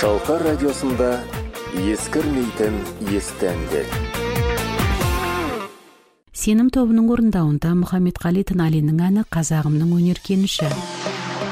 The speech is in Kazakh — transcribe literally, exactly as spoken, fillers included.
Шалқар радиосында ескірмейтін есті әндер. Сенім тобының орындауында Мұхаммедқали Тыналиннің әні «Қазағымның өнер кеніші».